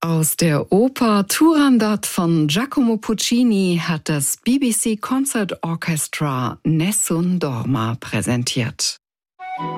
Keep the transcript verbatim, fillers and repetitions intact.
Aus der Oper Turandot von Giacomo Puccini hat das B B C Concert Orchestra Nessun Dorma präsentiert.